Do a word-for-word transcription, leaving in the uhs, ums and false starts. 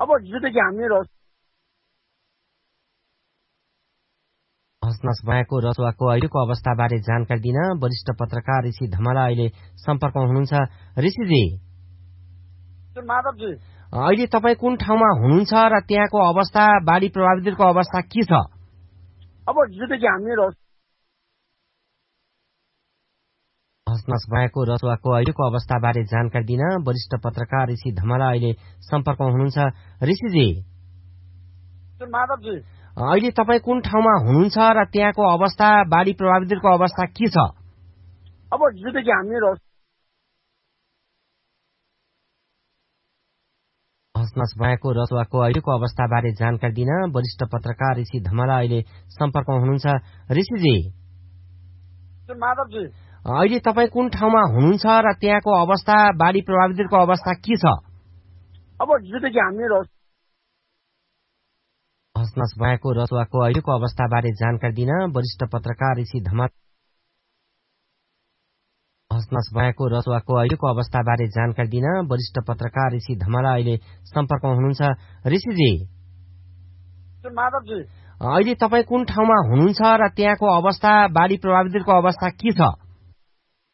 अब जितेकी हामी रहोस्। हसनस भएको रसुवाको अहिलेको अवस्थाबारे जानकारी दिन वरिष्ठ पत्रकार ऋषि धमला अहिले सम्पर्कमा हुनुहुन्छ। ऋषिजी, माधवजी, अहिले तपाईँ कुन ठाउँमा हुनुहुन्छ र त्यहाँको अवस्था, बाढी प्रभावितको अवस्था के छ? अब जितेकी हामी रहोस्। हसनस भएको रसुवाको अहिलेको अवस्थाबारे जानकारी दिन वरिष्ठ पत्रकार ऋषि धमला अहिले सम्पर्कमा हुनुहुन्छ। ऋषिजी, माधवजी, अहिले तपाईँ कुन ठाउँमा हुनुहुन्छ र त्यहाँको अवस्था, बाढी प्रभावितको अवस्था के छ? अब जितेकी हामी रहोस्। हसनस भएको रसुवाको अहिलेको अवस्थाबारे जानकारी दिन वरिष्ठ पत्रकार ऋषि धमला अहिले सम्पर्कमा हुनुहुन्छ। ऋषिजी, माधवजी, अहिले तपाईँ कुन ठाउँमा हुनुहुन्छ र त्यहाँको अवस्था, बाढी प्रभावितको अवस्था के छ? अब जितेकी हामी रहोस्। हसनस भएको रसुवाको अहिलेको अवस्थाबारे जानकारी दिन वरिष्ठ पत्रकार ऋषि धमला हसनस भएको रसुवाको अहिलेको अवस्थाबारे जानकारी दिन वरिष्ठ पत्रकार ऋषि धमला अहिले सम्पर्कमा हुनुहुन्छ। ऋषिजी, माधवजी, अहिले तपाईँ कुन ठाउँमा हुनुहुन्छ र त्यहाँको अवस्था, बाढी प्रभावितको अवस्था के छ?